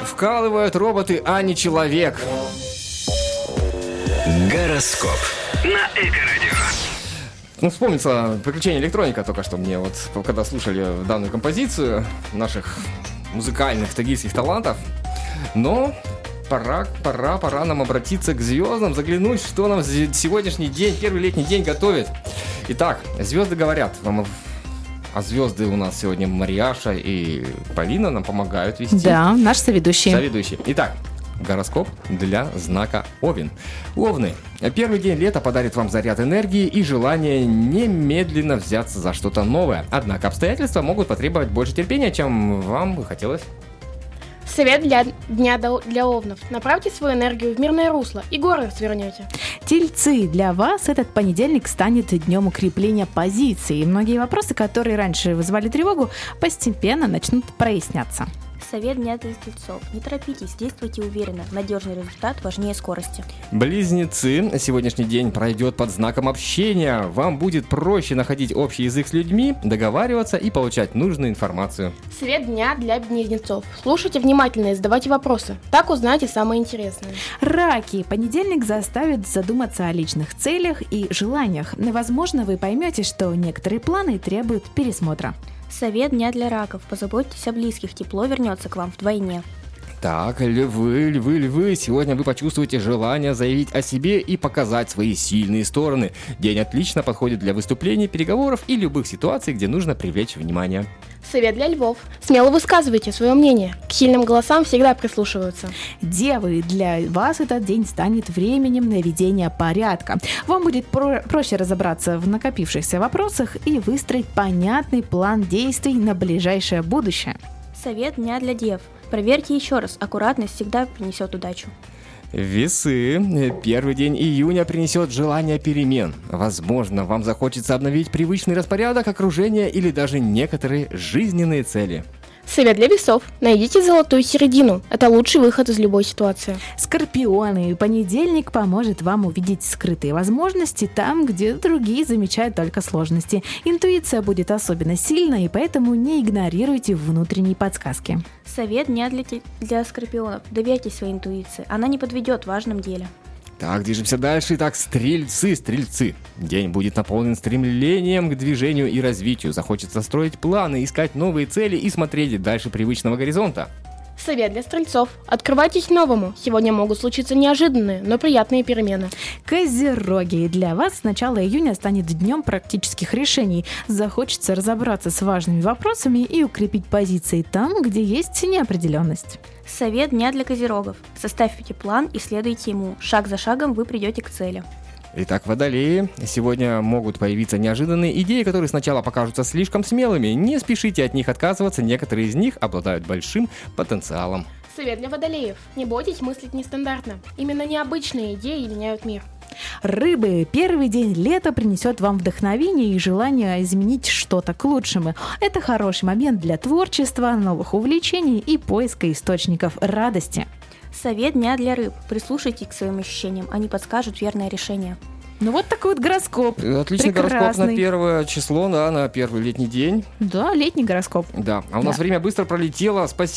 вкалывают роботы, а не человек. Гороскоп на Эко-радио. Вспомнится приключение электроника только что мне, вот когда слушали данную композицию наших музыкальных тагильских талантов. Но пора нам обратиться к звездам, заглянуть, что нам сегодняшний день, первый летний день готовит. Итак, звезды говорят. А звезды у нас сегодня Марьяша и Полина нам помогают вести. Да, наш соведущий. Итак, гороскоп для знака Овен. Овны. Первый день лета подарит вам заряд энергии и желание немедленно взяться за что-то новое. Однако обстоятельства могут потребовать больше терпения, чем вам бы хотелось. Совет дня для овнов. Направьте свою энергию в мирное русло, и горы свернете. Тельцы, для вас этот понедельник станет днем укрепления позиций. И многие вопросы, которые раньше вызывали тревогу, постепенно начнут проясняться. Совет дня для тельцов. Не торопитесь, действуйте уверенно. Надежный результат важнее скорости. Близнецы. Сегодняшний день пройдет под знаком общения. Вам будет проще находить общий язык с людьми, договариваться и получать нужную информацию. Совет дня для близнецов. Слушайте внимательно и задавайте вопросы. Так узнаете самое интересное. Раки. Понедельник заставит задуматься о личных целях и желаниях. Возможно, вы поймете, что некоторые планы требуют пересмотра. Совет дня для раков. Позаботьтесь о близких, тепло вернется к вам вдвойне. Так, львы. Сегодня вы почувствуете желание заявить о себе и показать свои сильные стороны. День отлично подходит для выступлений, переговоров и любых ситуаций, где нужно привлечь внимание. Совет для львов. Смело высказывайте свое мнение. К сильным голосам всегда прислушиваются. Девы, для вас этот день станет временем наведения порядка. Вам будет проще разобраться в накопившихся вопросах и выстроить понятный план действий на ближайшее будущее. Совет дня для дев. Проверьте еще раз, аккуратность всегда принесет удачу. Весы. Первый день июня принесет желание перемен. Возможно, вам захочется обновить привычный распорядок окружения или даже некоторые жизненные цели. Совет для весов. Найдите золотую середину. Это лучший выход из любой ситуации. Скорпионы. Понедельник поможет вам увидеть скрытые возможности там, где другие замечают только сложности. Интуиция будет особенно сильной, и поэтому не игнорируйте внутренние подсказки. Совет дня для скорпионов. Доверьте своей интуиции. Она не подведет в важном деле. Так, движемся дальше. Итак, стрельцы. День будет наполнен стремлением к движению и развитию. Захочется строить планы, искать новые цели и смотреть дальше привычного горизонта. Совет для стрельцов. Открывайтесь новому. Сегодня могут случиться неожиданные, но приятные перемены. Козероги. Для вас с начала июня станет днем практических решений. Захочется разобраться с важными вопросами и укрепить позиции там, где есть неопределенность. Совет дня для козерогов. Составьте план и следуйте ему. Шаг за шагом вы придете к цели. Итак, водолеи. Сегодня могут появиться неожиданные идеи, которые сначала покажутся слишком смелыми. Не спешите от них отказываться, некоторые из них обладают большим потенциалом. Совет для водолеев. Не бойтесь мыслить нестандартно. Именно необычные идеи меняют мир. Рыбы. Первый день лета принесет вам вдохновение и желание изменить что-то к лучшему. Это хороший момент для творчества, новых увлечений и поиска источников радости. Совет дня для рыб. Прислушайтесь к своим ощущениям, они подскажут верное решение. Ну вот такой вот гороскоп. Отличный гороскоп на первое число, да, на первый летний день. Да, летний гороскоп. Да, а у нас время быстро пролетело. Спасибо.